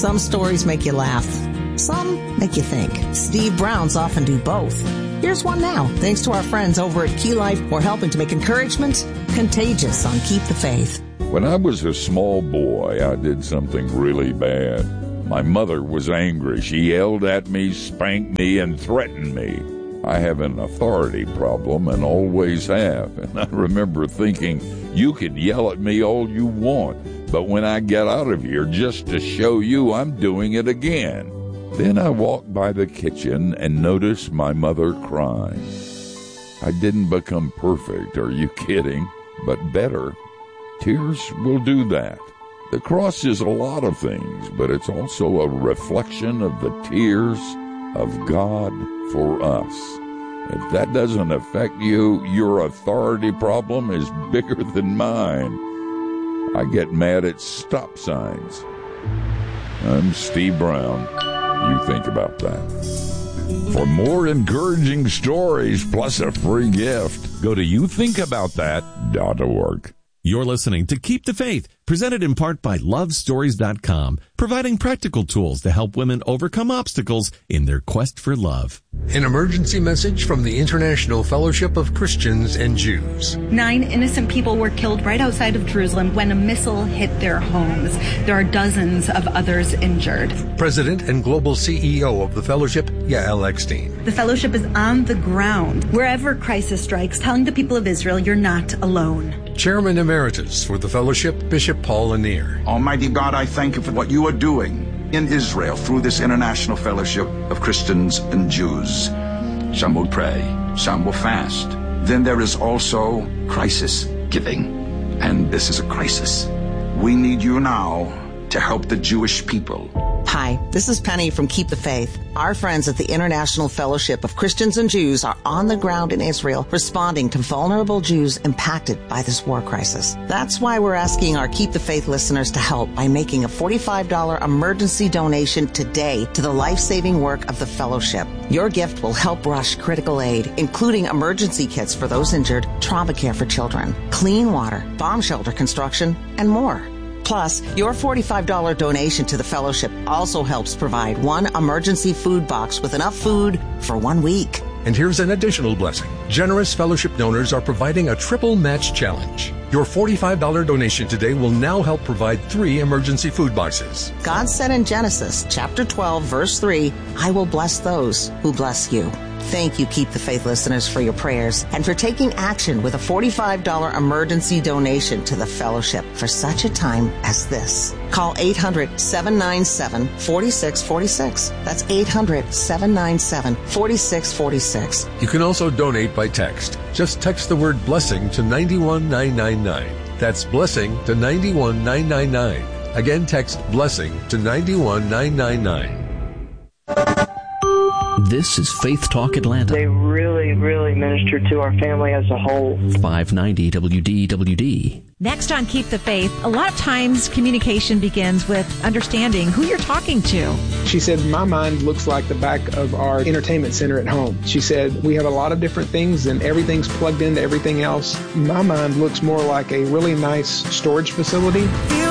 Some stories make you laugh. Some make you think. Steve Browns often do both. Here's one now, thanks to our friends over at Key Life for helping to make encouragement contagious on Keep the Faith. When I was a small boy, I did something really bad. My mother was angry. She yelled at me, spanked me, and threatened me. I have an authority problem and always have. And I remember thinking, you could yell at me all you want, but when I get out of here, just to show you, I'm doing it again. Then I walked by the kitchen and noticed my mother crying. I didn't become perfect, are you kidding? But better. Tears will do that. The cross is a lot of things, but it's also a reflection of the tears of God for us. If that doesn't affect you, your authority problem is bigger than mine. I get mad at stop signs. I'm Steve Brown. You think about that. For more encouraging stories plus a free gift, go to youthinkaboutthat.org. You're listening to Keep the Faith, presented in part by LoveStories.com, providing practical tools to help women overcome obstacles in their quest for love. An emergency message from the International Fellowship of Christians and Jews. 9 innocent people were killed right outside of Jerusalem when a missile hit their homes. There are dozens of others injured. President and global CEO of the Fellowship, Yael Eckstein. The Fellowship is on the ground, wherever crisis strikes, telling the people of Israel, you're not alone. Chairman Emeritus for the Fellowship, Bishop Paul Lanier. Almighty God, I thank you for what you are doing in Israel through this International Fellowship of Christians and Jews. Some will pray, some will fast. Then there is also crisis giving, and this is a crisis. We need you now to help the Jewish people. Hi, this is Penny from Keep the Faith. Our friends at the International Fellowship of Christians and Jews are on the ground in Israel responding to vulnerable Jews impacted by this war crisis. That's why we're asking our Keep the Faith listeners to help by making a $45 emergency donation today to the life-saving work of the Fellowship. Your gift will help rush critical aid, including emergency kits for those injured, trauma care for children, clean water, bomb shelter construction, and more. Plus, your $45 donation to the Fellowship also helps provide one emergency food box with enough food for 1 week. And here's an additional blessing. Generous Fellowship donors are providing a triple match challenge. Your $45 donation today will now help provide 3 emergency food boxes. God said in Genesis chapter 12, verse 3, I will bless those who bless you. Thank you, Keep the Faith listeners, for your prayers and for taking action with a $45 emergency donation to the Fellowship for such a time as this. Call 800-797-4646. That's 800-797-4646. You can also donate by text. Just text the word blessing to 91999. That's blessing to 91999. Again, text blessing to 91999. This is Faith Talk Atlanta. They really minister to our family as a whole. 590 WDWD. Next on Keep the Faith, a lot of times communication begins with understanding who you're talking to. She said, my mind looks like the back of our entertainment center at home. She said, we have a lot of different things and everything's plugged into everything else. My mind looks more like a really nice storage facility.